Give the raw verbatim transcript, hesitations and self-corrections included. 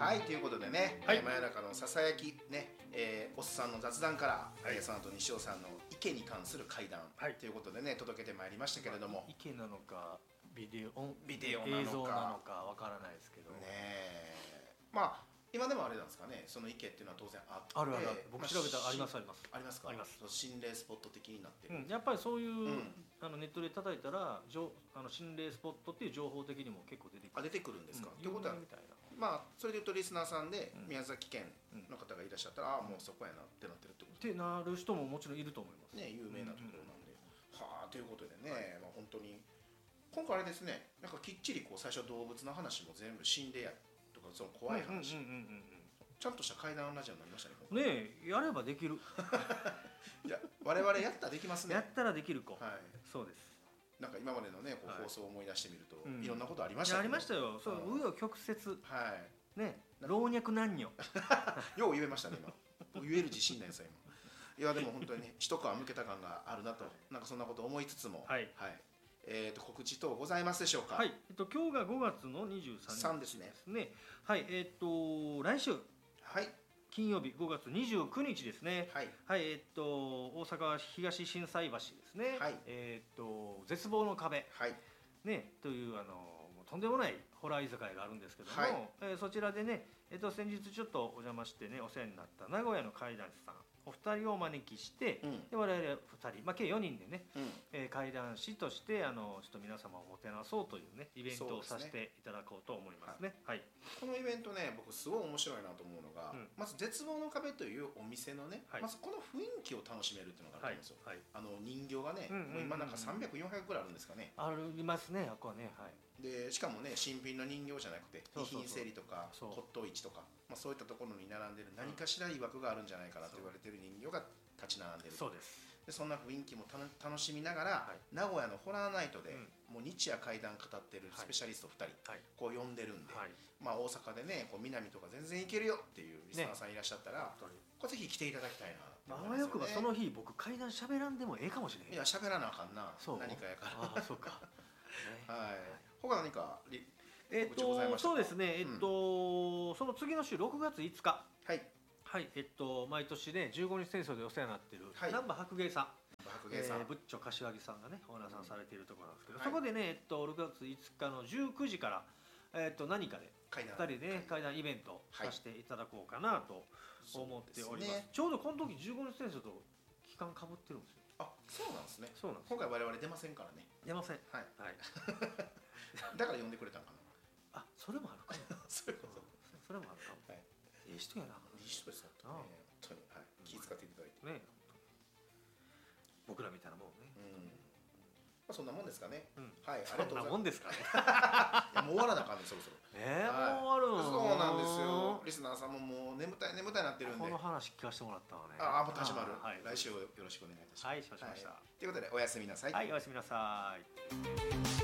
はい、ということでね、 はいえー真夜中のささやきね、えーおっさんの雑談から、 はいえーその後西尾さんの池に関する怪談、 はいということでね届けてまいりましたけれども、 意見なのかビデオビデオなのか映像なのかわからないですけど、 ねえ、まあ今でもあれなんですかね、その池っていうのは当然あって、 あるあるある、僕まあ調べたらありしますありますありますか、 ありますそう心霊スポット的になってる、 うん、やっぱりそういう、 うんあのネットで叩いたらじょあの心霊スポットっていう情報的にも結構出てくる。 あ出てくるんですか、 うん、 ということは有名みたいな。 まあそれでいうとリスナーさんでうん宮崎県の方がいらっしゃったら、ああもうそこやなってなってるってこっとてなる人ももちろんいると思います。 ね、有名なところなんで、はあということでね、まあ、本当に今回あれですね、なんかきっちりこう最初動物の話も全部心霊やとかその怖い話、 うんうんうんうんちゃんとした怪談ラジオになりましたね。 うん、ねえ、やればできる。 いや我々やったらできますね。 やったらできる子。 はい。 そうです。 なんか今までのねこうはい放送を思い出してみると、 うんいろんなことありましたね。 いやありましたよ。そう、 うん紆余曲折はいね、老若男女。 よう言えましたね今。言える自信ないですよ今。いやでも本当にね一皮むけた感があるなと、なんかそんなこと思いつつも、 はいえー、と告知等ございますでしょうか。 はい、えっと今日がごがつのにじゅうさんにちさんですねですね。はい、えっと来週はい金曜日ごがつにじゅうくにちですね。 はいはい、えっと大阪東心斎橋ですね。 はいえっと絶望の壁はいねというあのもうとんでもないホラー居酒屋があるんですけども、 はいえーそちらでね、えっと先日ちょっとお邪魔してねお世話になった名古屋の怪談師さんお二人をお招きして、 うんで我々ふたり、まあ計よにんでね。 うんえー、怪談師としてあのちょっと皆様をもてなそうというねイベントをそうですねさせていただこうと思いますね。はい。 このイベントね僕すごい面白いなと思うのが、 うんまず絶望の壁というお店のね、 はいまずこの雰囲気を楽しめるっていうのがあはいるんですよ、 はい。 あの人形がね、 うんうんうんうんもう今なんかさんびゃく、よんひゃくぐらいあるんですかね。 ありますね。あこはねはい。 でしかもね新品の人形じゃなくてそうそうそう遺品整理とかそう骨董市とか、まあ、そういったところに並んでる何かしら曰くがあるんじゃないかなと言われてる人形が立ち並んでる。 そうです。 でそんな雰囲気もたの楽しみながら、 はい名古屋のホラーナイトで、 うんもう日夜怪談語ってるスペシャリストふたり、 はいこう呼んでるんで、 はい。 まあ、大阪でねこう南とか全然行けるよっていうリスナーさんいらっしゃったら、 本当に。 これぜひ来ていただきたいなまあ、 と思いますよね。 あわよくばその日僕怪談喋らんでもええかもしれへん。 いや喋らなあかんなそう何かやからああそうか。ねはい他何かリえっ告知ございましたか。 とそうですね。えっと、その次の週ろくがついつか。 はいはい。えっと毎年ねじゅうごにち戦争でお世話になっているはい難波白芸さん。 白芸さん、 えー、ブッチョ柏木さんがねオーナーさんされているところなんですけど、 はいそこでね、えっと、ろくがついつかのじゅうくじから、えっと、何かで階段ふたりで、ね、怪談イベントをさせていただこうかなと思っております。 そうですねちょうどこの時じゅうごにち戦争と期間かぶってるんですよ。 あそうなんですね。 そうなんです。 今回我々出ませんからね。 出ません。 はいはい。 だから呼んでくれたのかあ、それもあるかも。 なそういうことそれもあるかも。 はいええ人やな。 いい人ですよ本当にね本当に、はい、気遣っていただいて、 ね、僕らみたいなもんね。 うんまあ、そんなもんですかね、 うん。 はいありそんがとうございまなもんですかね。 す。いやもう終わらなあかんねそろそろ。 えー、 はいもう終わるの。 そうなんですよ。リスナーさんももう眠たい眠たいなってるんで。 この話聞かせてもらったわね。 ああもう始まる、 はい。 来週よろしくお願いいたします。 はい、しましました。 はいということでおやすみなさい。 はい、おやすみなさい。